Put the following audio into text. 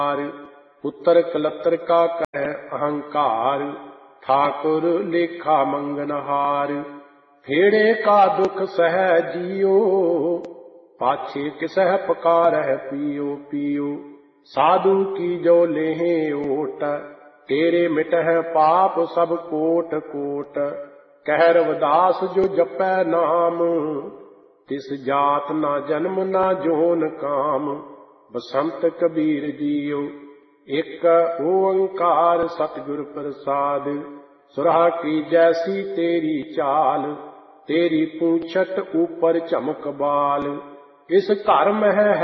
पुत्र कलत्र का कह अहंकार, ठाकुर लेखा मंगनहार। फेड़े का दुख सह जियो, पाछे किसह पकारह पियो पियो। साधु की जो लेहे ओट, तेरे मिटह पाप सब कोट कोट। कह रविदास जो जपै नाम, तिस जात ना जन्म ना जोन काम। बसंत कबीर जियो, एक ओंकार सतगुर प्रसाद। सुरहा की जैसी तेरी चाल, तेरी पूंछत ऊपर चमक बाल। इस घर में है